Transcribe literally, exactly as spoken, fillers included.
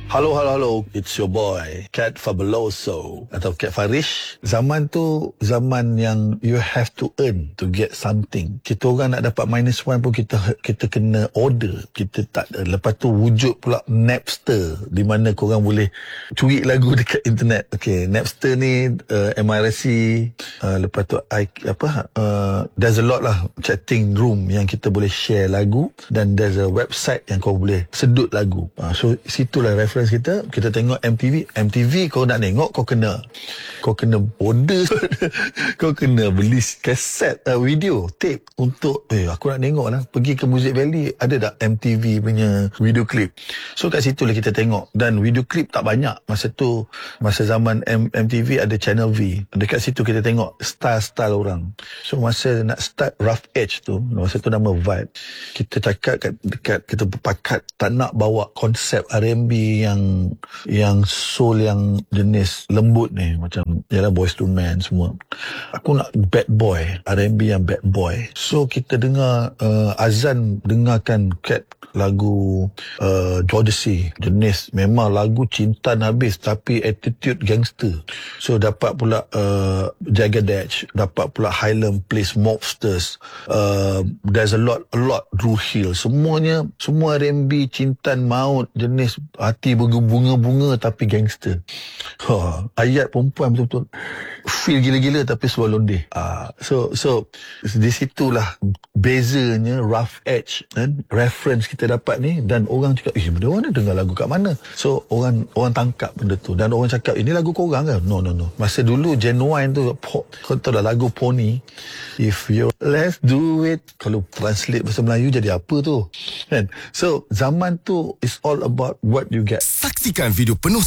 Halo, halo, halo. It's your boy, Cat Fabuloso atau Cat Farish. Zaman tu, zaman yang you have to earn to get something. Kita orang nak dapat minus one pun kita kita kena order. Kita tak ada. Lepas tu wujud pula Napster, di mana korang boleh tweet lagu dekat internet. Okay, Napster ni uh, M R C, uh, lepas tu I, apa, uh, there's a lot lah chatting room yang kita boleh share lagu, dan there's a website yang kau boleh sedut lagu. Uh, so situlah reference kita. Kita tengok M T V. M T V kau nak tengok, kau kena kau kena order kau kena beli kaset, uh, video tape untuk eh aku nak tengok lah. Pergi ke Music Valley, ada tak M T V punya video clip? So kat situ lah kita tengok. Dan video clip tak banyak masa tu. Masa zaman M- MTV ada Channel V. Dekat situ kita tengok style-style orang. So masa nak start Rough Edge tu, masa tu nama Vibe, kita cakap kat, dekat kita berpakat tak nak bawa konsep R and B yang yang soul yang jenis lembut ni, macam yalah Boyz two Men semua. Aku nak bad boy, R and B yang bad boy. So kita dengar uh, Azan dengarkan Cat lagu uh, Jodeci, jenis memang lagu cinta habis tapi attitude gangster. So dapat pula uh, Jagadesh, dapat pula Highland Place Mobsters, uh, there's a lot a lot Drew Hill, semuanya semua R and B cintan maut, jenis hati berbunga-bunga tapi gangster. Ha, ayat perempuan betul-betul feel gila-gila tapi suara londeh. Uh, so so di situlah bezanya Rough Edge kan, reference kita dapat ni, dan orang cakap, eh benda orang ni dengar lagu kat mana? So orang orang tangkap benda tu, dan orang cakap ini lagu korang kan? No no no. Masa dulu Genuine tu, kau tahu dah lagu Pony, if you let's do it, kalau translate bahasa Melayu jadi apa tu kan? So zaman tu is all about what you get. Saksikan video penuh